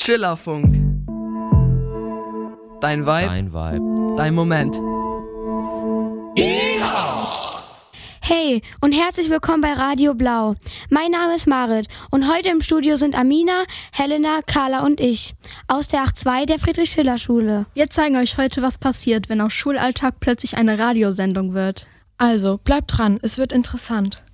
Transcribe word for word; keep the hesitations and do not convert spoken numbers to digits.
Schillerfunk. Dein Vibe. Dein Vibe. Dein Moment. Hey und herzlich willkommen bei Radio Blau. Mein Name ist Marit und heute im Studio sind Amina, Helena, Carla und ich aus der acht zwei der Friedrich-Schiller-Schule. Wir zeigen euch heute, was passiert, wenn aus Schulalltag plötzlich eine Radiosendung wird. Also, bleibt dran, es wird interessant.